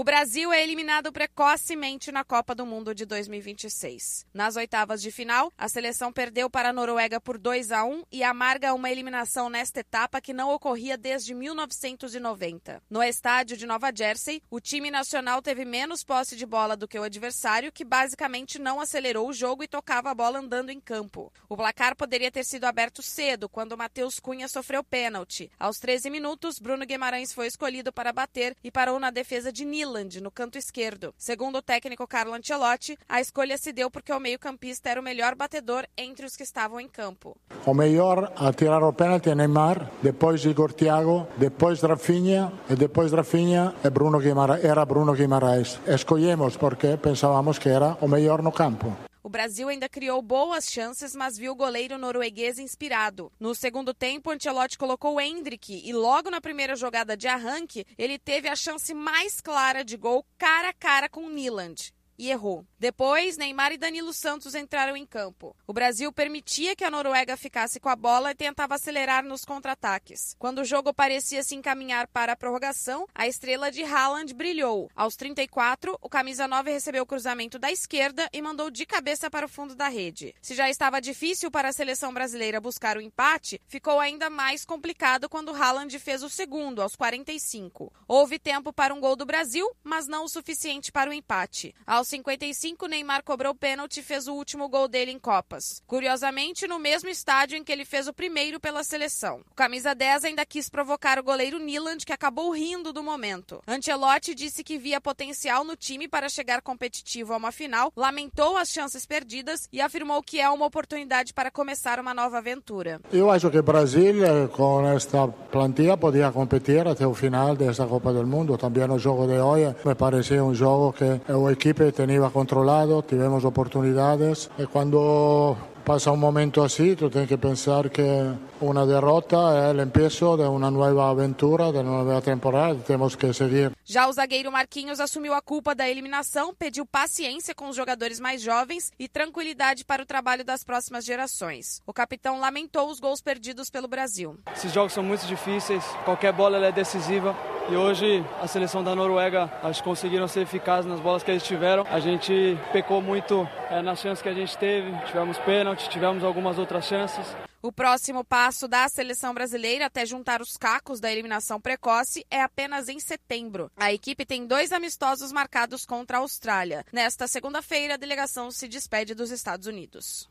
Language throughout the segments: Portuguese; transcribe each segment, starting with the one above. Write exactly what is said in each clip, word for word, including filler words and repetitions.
O Brasil é eliminado precocemente na Copa do Mundo de dois mil e vinte e seis. Nas oitavas de final, a seleção perdeu para a Noruega por dois a um e amarga uma eliminação nesta etapa que não ocorria desde mil novecentos e noventa. No estádio de Nova Jersey, o time nacional teve menos posse de bola do que o adversário, que basicamente não acelerou o jogo e tocava a bola andando em campo. O placar poderia ter sido aberto cedo, quando Matheus Cunha sofreu pênalti. Aos treze minutos, Bruno Guimarães foi escolhido para bater e parou na defesa de Nyland, no canto esquerdo. Segundo o técnico Carlo Ancelotti, a escolha se deu porque o meio-campista era o melhor batedor entre os que estavam em campo. O melhor a tirar o pênalti é Neymar, depois Igor Thiago, depois Rafinha e depois Rafinha é Bruno Guimarães, era Bruno Guimarães. Escolhemos porque pensávamos que era o melhor no campo. O Brasil ainda criou boas chances, mas viu o goleiro norueguês inspirado. No segundo tempo, Ancelotti colocou o Endrick e logo na primeira jogada de arranque, ele teve a chance mais clara de gol cara a cara com o Nyland. E errou. Depois, Neymar e Danilo Santos entraram em campo. O Brasil permitia que a Noruega ficasse com a bola e tentava acelerar nos contra-ataques. Quando o jogo parecia se encaminhar para a prorrogação, a estrela de Haaland brilhou. Aos trinta e quatro, o camisa nove recebeu o cruzamento da esquerda e mandou de cabeça para o fundo da rede. Se já estava difícil para a seleção brasileira buscar o empate, ficou ainda mais complicado quando Haaland fez o segundo, aos quarenta e cinco. Houve tempo para um gol do Brasil, mas não o suficiente para o empate. Aos cinquenta e cinco, Neymar cobrou pênalti e fez o último gol dele em Copas. Curiosamente, no mesmo estádio em que ele fez o primeiro pela seleção. O camisa dez ainda quis provocar o goleiro Nyland, que acabou rindo do momento. Ancelotti disse que via potencial no time para chegar competitivo a uma final, lamentou as chances perdidas e afirmou que é uma oportunidade para começar uma nova aventura. Eu acho que o Brasil, com esta plantilla, podia competir até o final desta Copa do Mundo. Também o jogo de hoje me parecia um jogo que a equipe tenía controlado, tivemos oportunidades e quando passa um momento assim, tu tens que pensar que uma derrota é o começo de uma nova aventura, de uma nova temporada, temos que seguir. Já o zagueiro Marquinhos assumiu a culpa da eliminação, pediu paciência com os jogadores mais jovens e tranquilidade para o trabalho das próximas gerações. O capitão lamentou os gols perdidos pelo Brasil. Esses jogos são muito difíceis, qualquer bola ela é decisiva. E hoje a seleção da Noruega, acho que conseguiram ser eficazes nas bolas que eles tiveram. A gente pecou muito é, nas chances que a gente teve, tivemos pênalti, tivemos algumas outras chances. O próximo passo da seleção brasileira até juntar os cacos da eliminação precoce é apenas em setembro. A equipe tem dois amistosos marcados contra a Austrália. Nesta segunda-feira, a delegação se despede dos Estados Unidos.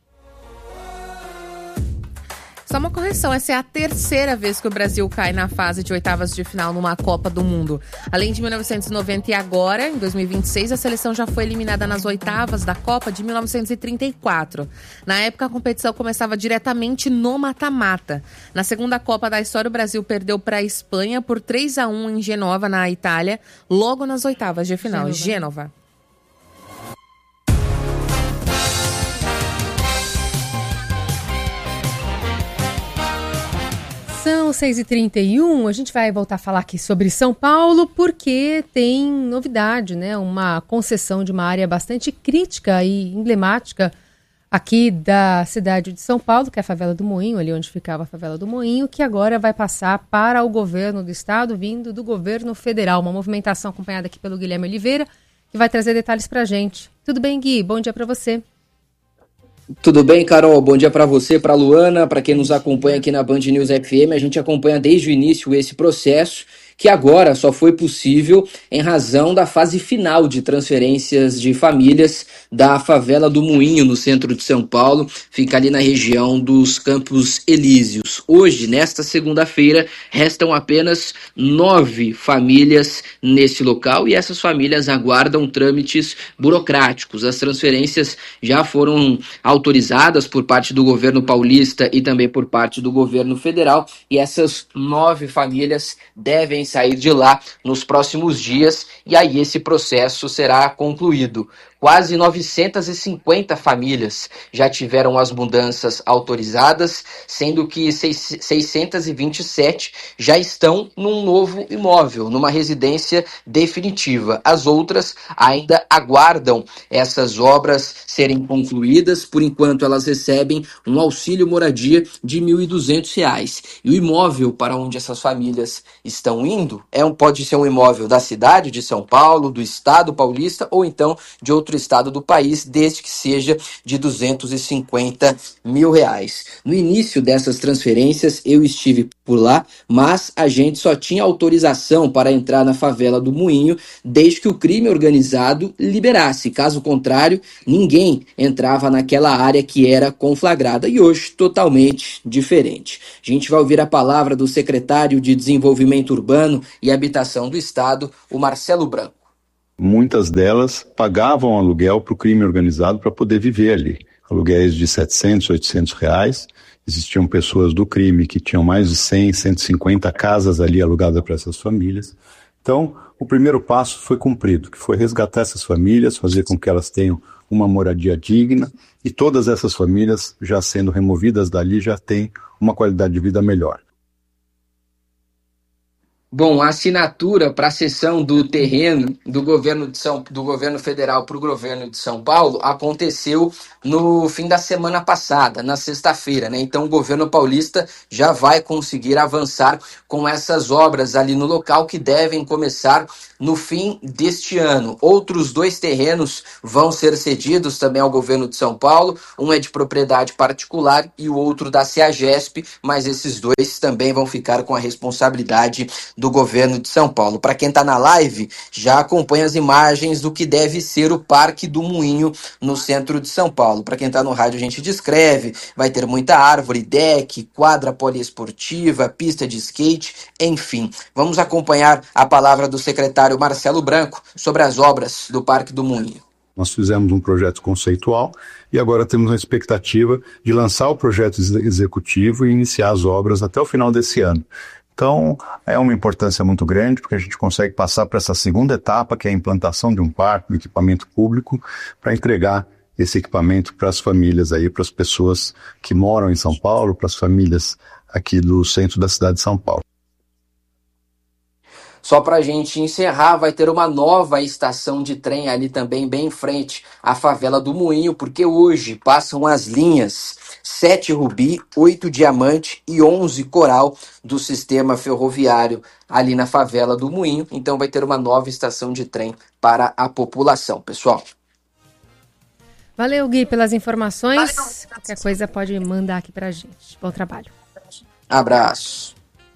Só uma correção, essa é a terceira vez que o Brasil cai na fase de oitavas de final numa Copa do Mundo. Além de mil novecentos e noventa e agora, em dois mil e vinte e seis, a seleção já foi eliminada nas oitavas da Copa de mil novecentos e trinta e quatro. Na época, a competição começava diretamente no mata-mata. Na segunda Copa da história, o Brasil perdeu para a Espanha por três a um em Genova, na Itália, logo nas oitavas de final. Gênova. Gênova. São seis e trinta e um, a gente vai voltar a falar aqui sobre São Paulo porque tem novidade, né? Uma concessão de uma área bastante crítica e emblemática aqui da cidade de São Paulo, que é a favela do Moinho, ali onde ficava a favela do Moinho, que agora vai passar para o governo do estado, vindo do governo federal. Uma movimentação acompanhada aqui pelo Guilherme Oliveira, que vai trazer detalhes para a gente. Tudo bem, Gui? Bom dia para você. Tudo bem, Carol? Bom dia para você, para a Luana, para quem nos acompanha aqui na Band News F M. A gente acompanha desde o início esse processo, que agora só foi possível em razão da fase final de transferências de famílias da favela do Moinho, no centro de São Paulo, fica ali na região dos Campos Elíseos. Hoje, nesta segunda-feira, restam apenas nove famílias nesse local e essas famílias aguardam trâmites burocráticos. As transferências já foram autorizadas por parte do governo paulista e também por parte do governo federal e essas nove famílias devem sair de lá nos próximos dias e aí esse processo será concluído. quase novecentas e cinquenta famílias já tiveram as mudanças autorizadas, sendo que seiscentas e vinte e sete já estão num novo imóvel, numa residência definitiva. As outras ainda aguardam essas obras serem concluídas. Por enquanto, elas recebem um auxílio moradia de mil e duzentos reais. E o imóvel para onde essas famílias estão indo é um, pode ser um imóvel da cidade de São Paulo, do estado paulista ou então de outro estado do país, desde que seja de duzentos e cinquenta mil reais. No início dessas transferências, eu estive por lá, mas a gente só tinha autorização para entrar na favela do Moinho desde que o crime organizado liberasse. Caso contrário, ninguém entrava naquela área que era conflagrada. E hoje, totalmente diferente. A gente vai ouvir a palavra do secretário de Desenvolvimento Urbano e Habitação do Estado, o Marcelo Branco. Muitas delas pagavam aluguel para o crime organizado para poder viver ali. Aluguéis de setecentos, oitocentos reais. Existiam pessoas do crime que tinham mais de cem, cento e cinquenta casas ali alugadas para essas famílias. Então, o primeiro passo foi cumprido, que foi resgatar essas famílias, fazer com que elas tenham uma moradia digna, e todas essas famílias, já sendo removidas dali, já têm uma qualidade de vida melhor. Bom, a assinatura para a cessão do terreno do governo, de São, do governo federal para o governo de São Paulo aconteceu no fim da semana passada, na sexta-feira, né? Então o governo paulista já vai conseguir avançar com essas obras ali no local, que devem começar no fim deste ano. Outros dois terrenos vão ser cedidos também ao governo de São Paulo. Um é de propriedade particular e o outro da CEAGESP, mas esses dois também vão ficar com a responsabilidade do governo de São Paulo. Para quem está na live, já acompanha as imagens do que deve ser o Parque do Moinho no centro de São Paulo. Para quem está no rádio, a gente descreve, vai ter muita árvore, deck, quadra poliesportiva, pista de skate, enfim. Vamos acompanhar a palavra do secretário Marcelo Branco sobre as obras do Parque do Moinho. Nós fizemos um projeto conceitual e agora temos a expectativa de lançar o projeto executivo e iniciar as obras até o final desse ano. Então, é uma importância muito grande, porque a gente consegue passar para essa segunda etapa, que é a implantação de um parque, um equipamento público, para entregar esse equipamento para as famílias aí, para as pessoas que moram em São Paulo, para as famílias aqui do centro da cidade de São Paulo. Só para a gente encerrar, vai ter uma nova estação de trem ali também, bem em frente à favela do Moinho, porque hoje passam as linhas sete Rubi, oito Diamante e onze Coral do sistema ferroviário ali na favela do Moinho. Então vai ter uma nova estação de trem para a população, pessoal. Valeu, Gui, pelas informações. Qualquer coisa pode mandar aqui pra gente. Bom trabalho. Abraço.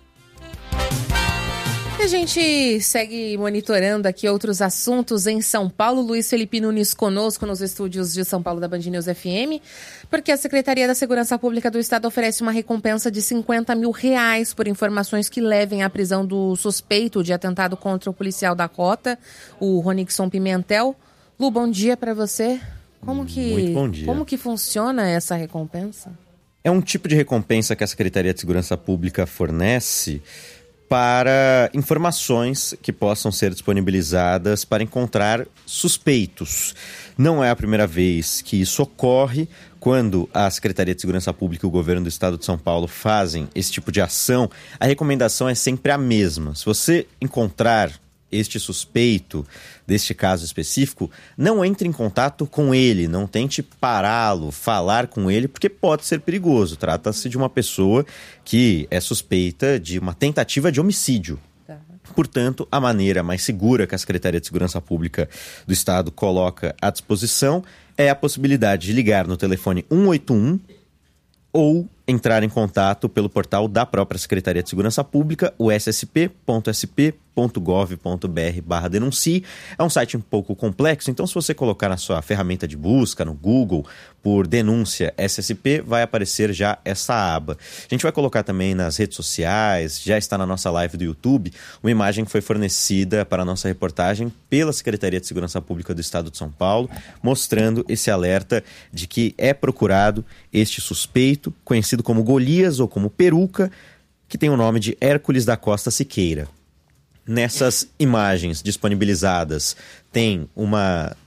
A gente segue monitorando aqui outros assuntos em São Paulo. Luiz Felipe Nunes conosco nos estúdios de São Paulo da Band News F M, porque a Secretaria da Segurança Pública do Estado oferece uma recompensa de cinquenta mil reais por informações que levem à prisão do suspeito de atentado contra o policial da Rota, o Ronixon Pimentel. Lu, bom dia para você. Como que, Muito bom dia. Como que funciona essa recompensa? É um tipo de recompensa que a Secretaria de Segurança Pública fornece para informações que possam ser disponibilizadas para encontrar suspeitos. Não é a primeira vez que isso ocorre. Quando a Secretaria de Segurança Pública e o Governo do Estado de São Paulo fazem esse tipo de ação, a recomendação é sempre a mesma. Se você encontrar este suspeito deste caso específico, não entre em contato com ele, não tente pará-lo, falar com ele, porque pode ser perigoso. Trata-se de uma pessoa que é suspeita de uma tentativa de homicídio. Tá. Portanto, a maneira mais segura que a Secretaria de Segurança Pública do Estado coloca à disposição é a possibilidade de ligar no telefone um oito um ou entrar em contato pelo portal da própria Secretaria de Segurança Pública, o s s p ponto s p ponto gov ponto b r barra denuncie. É um site um pouco complexo, então se você colocar na sua ferramenta de busca, no Google, por denúncia S S P, vai aparecer já essa aba. A gente vai colocar também nas redes sociais, já está na nossa live do YouTube, uma imagem que foi fornecida para a nossa reportagem pela Secretaria de Segurança Pública do Estado de São Paulo, mostrando esse alerta de que é procurado este suspeito, conhecido como Golias ou como Peruca, que tem o nome de Hércules da Costa Siqueira. Nessas imagens disponibilizadas tem uma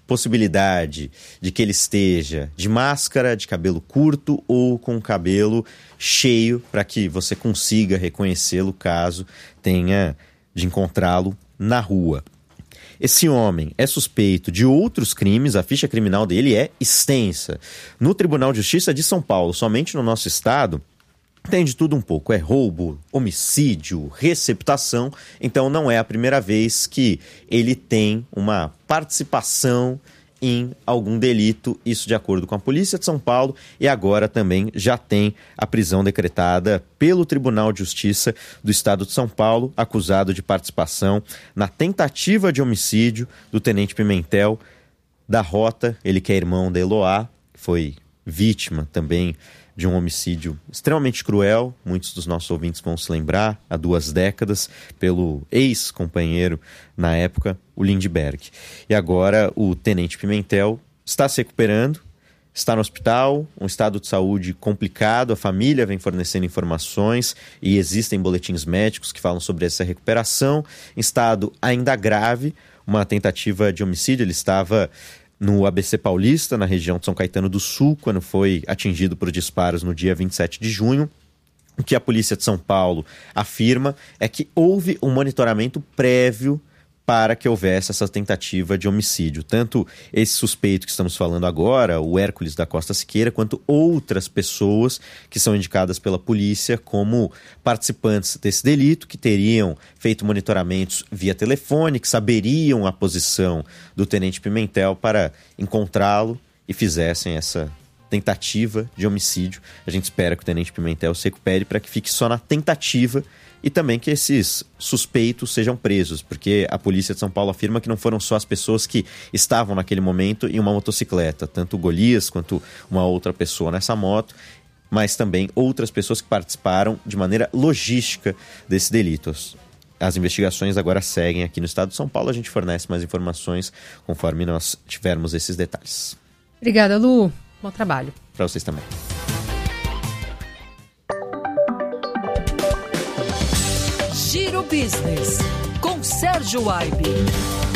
possibilidade de que ele esteja de máscara, de cabelo curto ou com cabelo cheio, para que você consiga reconhecê-lo caso tenha de encontrá-lo na rua. Esse homem é suspeito de outros crimes, a ficha criminal dele é extensa. No Tribunal de Justiça de São Paulo, somente no nosso estado, tem de tudo um pouco. É roubo, homicídio, receptação. Então não é a primeira vez que ele tem uma participação em algum delito, isso de acordo com a Polícia de São Paulo, e agora também já tem a prisão decretada pelo Tribunal de Justiça do Estado de São Paulo, acusado de participação na tentativa de homicídio do Tenente Pimentel da Rota, ele que é irmão da Eloá, foi vítima também de um homicídio extremamente cruel, muitos dos nossos ouvintes vão se lembrar, há duas décadas, pelo ex-companheiro, na época, o Lindbergh. E agora o Tenente Pimentel está se recuperando, está no hospital, um estado de saúde complicado, a família vem fornecendo informações e existem boletins médicos que falam sobre essa recuperação, em estado ainda grave, uma tentativa de homicídio, ele estava no A B C Paulista, na região de São Caetano do Sul, quando foi atingido por disparos no dia vinte e sete de junho. O que a Polícia de São Paulo afirma é que houve um monitoramento prévio para que houvesse essa tentativa de homicídio. Tanto esse suspeito que estamos falando agora, o Hércules da Costa Siqueira, quanto outras pessoas que são indicadas pela polícia como participantes desse delito, que teriam feito monitoramentos via telefone, que saberiam a posição do Tenente Pimentel para encontrá-lo e fizessem essa tentativa de homicídio. A gente espera que o Tenente Pimentel se recupere para que fique só na tentativa e também que esses suspeitos sejam presos, porque a Polícia de São Paulo afirma que não foram só as pessoas que estavam naquele momento em uma motocicleta, tanto o Golias quanto uma outra pessoa nessa moto, mas também outras pessoas que participaram de maneira logística desse delito. As investigações agora seguem aqui no estado de São Paulo, a gente fornece mais informações conforme nós tivermos esses detalhes. Obrigada, Lu. Bom trabalho. Para vocês também. Giro Business, com Sérgio Aibe.